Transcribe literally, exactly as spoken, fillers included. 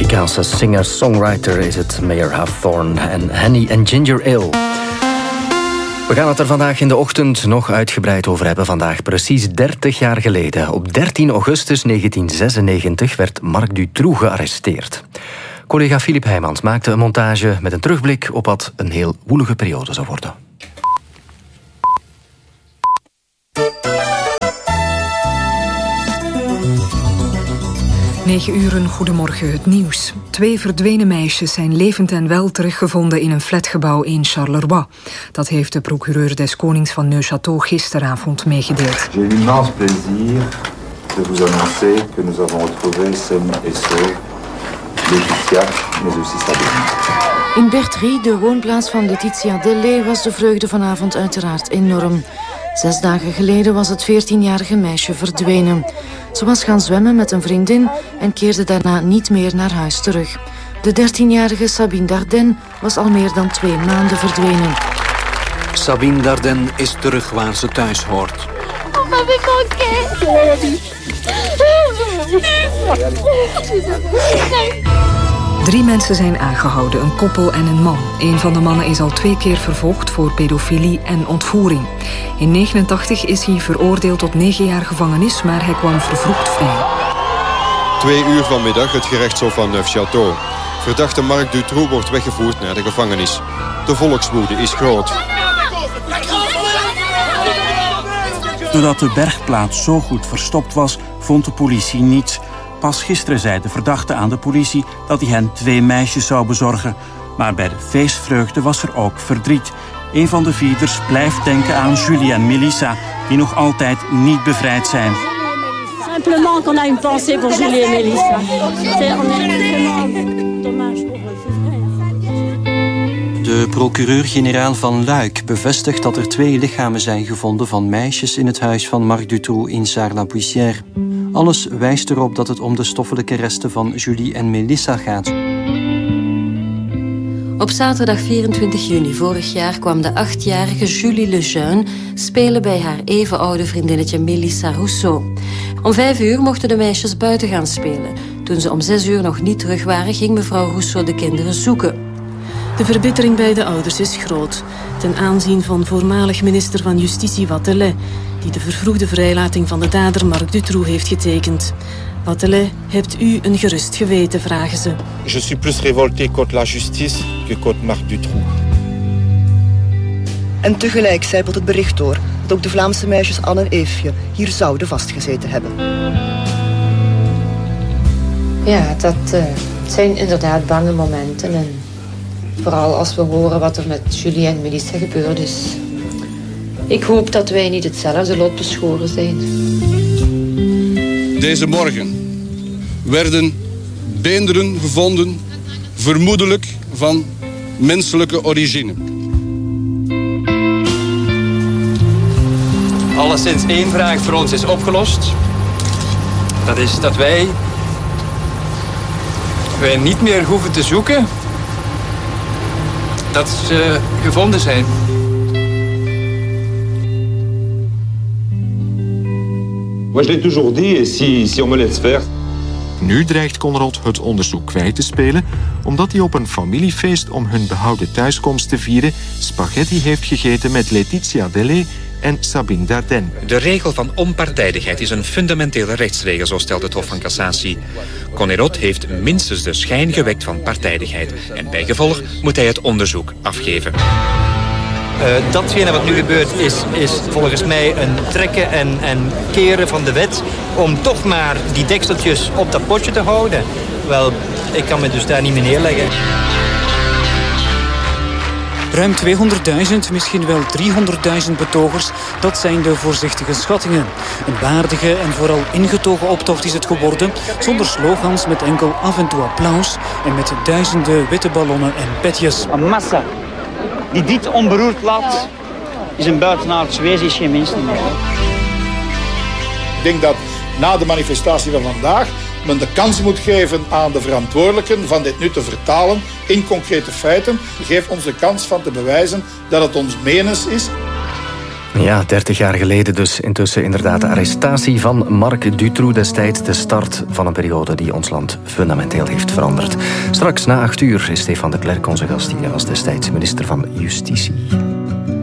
Amerikaanse singer-songwriter is het Mayer Hawthorne en Honey and Ginger Ale. We gaan het er vandaag in de ochtend nog uitgebreid over hebben. Vandaag precies dertig jaar geleden. Op dertien augustus negentien zesennegentig werd Marc Dutroux gearresteerd. Collega Filip Heijmans maakte een montage met een terugblik op wat een heel woelige periode zou worden. Negen uren, goedemorgen, het nieuws. Twee verdwenen meisjes zijn levend en wel teruggevonden in een flatgebouw in Charleroi. Dat heeft de procureur des Konings van Neuchâtel gisteravond meegedeeld. J'ai l'immense plaisir de vous annoncer que nous avons retrouvé saine et sauve Laetitia, mais aussi Sabine. In Bertry, de woonplaats van Laetitia Delay, was de vreugde vanavond uiteraard enorm. Zes dagen geleden was het veertienjarige meisje verdwenen. Ze was gaan zwemmen met een vriendin en keerde daarna niet meer naar huis terug. De dertienjarige Sabine Dardenne was al meer dan twee maanden verdwenen. Sabine Dardenne is terug waar ze thuis hoort. On m'avait manqué. Drie mensen zijn aangehouden, een koppel en een man. Een van de mannen is al twee keer vervolgd voor pedofilie en ontvoering. In negentien negenentachtig is hij veroordeeld tot negen jaar gevangenis, maar hij kwam vervroegd vrij. Twee uur vanmiddag het gerechtshof van Neufchâteau. Verdachte Marc Dutroux wordt weggevoerd naar de gevangenis. De volkswoede is groot. Doordat de bergplaats zo goed verstopt was, vond de politie niets. Pas gisteren zei de verdachte aan de politie dat hij hen twee meisjes zou bezorgen. Maar bij de feestvreugde was er ook verdriet. Een van de vierders blijft denken aan Julie en Melissa, die nog altijd niet bevrijd zijn. Simplement qu'on a une pensée pour Julie et Melissa. C'est vraiment dommage pour eux. De procureur-generaal van Luik bevestigt dat er twee lichamen zijn gevonden van meisjes in het huis van Marc Dutroux in Sarre-la-Buissière. Alles wijst erop dat het om de stoffelijke resten van Julie en Melissa gaat. Op zaterdag vierentwintig juni vorig jaar kwam de achtjarige Julie Lejeune spelen bij haar even oude vriendinnetje Melissa Rousseau. Om vijf uur mochten de meisjes buiten gaan spelen. Toen ze om zes uur nog niet terug waren, ging mevrouw Rousseau de kinderen zoeken. De verbittering bij de ouders is groot. Ten aanzien van voormalig minister van Justitie Watelet, die de vervroegde vrijlating van de dader Marc Dutroux heeft getekend. Watelet, hebt u een gerust geweten, vragen ze. Je suis plus révolté contre la justice que contre Marc Dutroux. En tegelijk zijpelt het bericht door dat ook de Vlaamse meisjes Anne en Eefje hier zouden vastgezeten hebben. Ja, dat uh, zijn inderdaad bange momenten. En vooral als we horen wat er met Julie en Melissa gebeurd is. Ik hoop dat wij niet hetzelfde lot beschoren zijn. Deze morgen werden beenderen gevonden, vermoedelijk van menselijke origine. Alleszins één vraag voor ons is opgelost. Dat is dat wij, wij niet meer hoeven te zoeken dat ze gevonden zijn. Moi, je l'ai toujours dit, et si, si on me laisse faire. Nu dreigt Conrad het onderzoek kwijt te spelen, omdat hij op een familiefeest om hun behouden thuiskomst te vieren spaghetti heeft gegeten met Laetitia Delay en Sabine Dardenne. De regel van onpartijdigheid is een fundamentele rechtsregel, zo stelt het Hof van Cassatie. Conrad heeft minstens de schijn gewekt van partijdigheid en bijgevolg moet hij het onderzoek afgeven. Uh, datgene wat nu gebeurt is, is volgens mij een trekken en, en keren van de wet om toch maar die dekseltjes op dat potje te houden. Wel, ik kan me dus daar niet meer neerleggen. Ruim tweehonderdduizend, misschien wel driehonderdduizend betogers, dat zijn de voorzichtige schattingen. Een waardige en vooral ingetogen optocht is het geworden, zonder slogans, met enkel af en toe applaus en met duizenden witte ballonnen en petjes. Een massa die dit onberoerd laat, is een buitenaards wezen, is geen mens meer. Ik denk dat na de manifestatie van vandaag men de kans moet geven aan de verantwoordelijken van dit nu te vertalen in concrete feiten. Geef ons de kans van te bewijzen dat het ons menens is. Ja, dertig jaar geleden dus intussen inderdaad de arrestatie van Marc Dutroux. Destijds de start van een periode die ons land fundamenteel heeft veranderd. Straks na acht uur is Stefan de Klerk onze gast. Hij was destijds minister van Justitie.